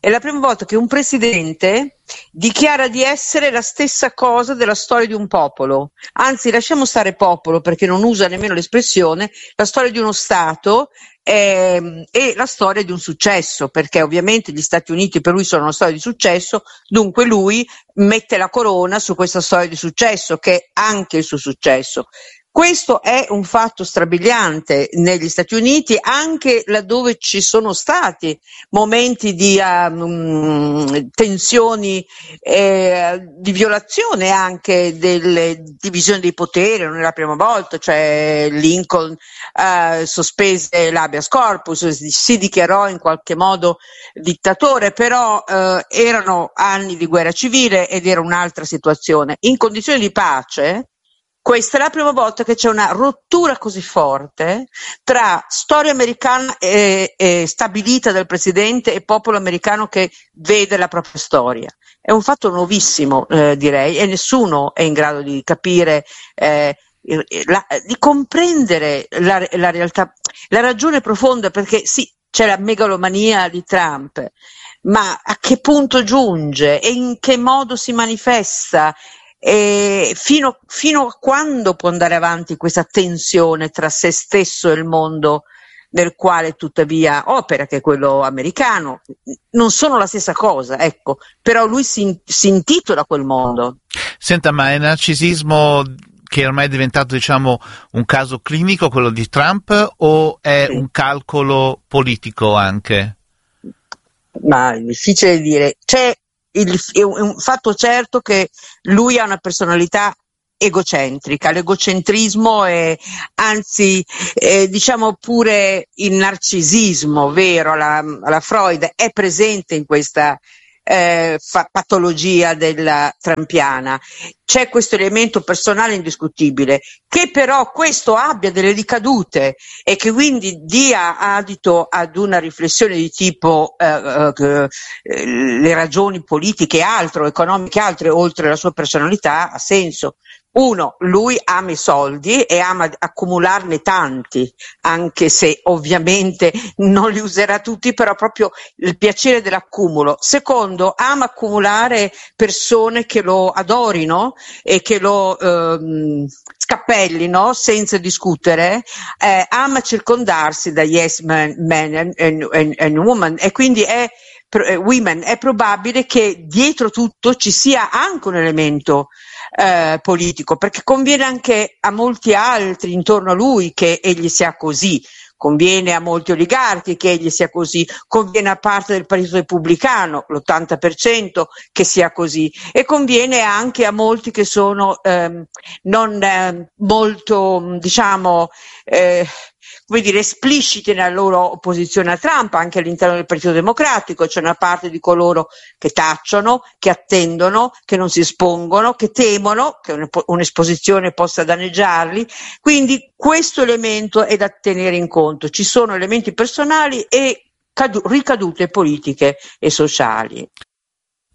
è la prima volta che un presidente dichiara di essere la stessa cosa della storia di un popolo, anzi lasciamo stare popolo perché non usa nemmeno l'espressione, la storia di uno Stato e la storia di un successo, perché ovviamente gli Stati Uniti per lui sono una storia di successo, dunque lui mette la corona su questa storia di successo che è anche il suo successo. Questo è un fatto strabiliante negli Stati Uniti, anche laddove ci sono stati momenti di tensioni, di violazione anche delle divisioni dei poteri, non è la prima volta, cioè Lincoln sospese l'habeas corpus, si dichiarò in qualche modo dittatore, però erano anni di guerra civile ed era un'altra situazione. In condizioni di pace, questa è la prima volta che c'è una rottura così forte tra storia americana stabilita dal presidente e popolo americano che vede la propria storia. È un fatto nuovissimo, direi, e nessuno è in grado di capire, di comprendere la realtà, la ragione profonda, perché sì, c'è la megalomania di Trump, ma a che punto giunge e in che modo si manifesta? Fino a quando può andare avanti questa tensione tra se stesso e il mondo nel quale tuttavia opera, che è quello americano? Non sono la stessa cosa, ecco, però lui si intitola quel mondo. Senta, ma è narcisismo che ormai è diventato, diciamo, un caso clinico, quello di Trump, o è un calcolo politico anche? Ma è difficile dire. È un fatto certo che lui ha una personalità egocentrica, l'egocentrismo è, anzi, diciamo pure il narcisismo, vero, alla Freud, è presente in questa patologia della trampiana. C'è questo elemento personale indiscutibile, che però questo abbia delle ricadute e che quindi dia adito ad una riflessione di tipo le ragioni politiche e altro, economiche e altre, oltre la sua personalità, ha senso. Uno, lui ama i soldi e ama accumularne tanti, anche se ovviamente non li userà tutti, però proprio il piacere dell'accumulo. Secondo, ama accumulare persone che lo adorino e che lo scappellino senza discutere, ama circondarsi da yes men and women, e quindi women, è probabile che dietro tutto ci sia anche un elemento politico, perché conviene anche a molti altri intorno a lui che egli sia così, conviene a molti oligarchi che egli sia così, conviene a parte del Partito Repubblicano, l'80%, che sia così, e conviene anche a molti che sono non molto, diciamo, come dire, espliciti nella loro opposizione a Trump. Anche all'interno del Partito Democratico c'è una parte di coloro che tacciono, che attendono, che non si espongono, che temono che un'esposizione possa danneggiarli. Quindi questo elemento è da tenere in conto. Ci sono elementi personali e ricadute politiche e sociali.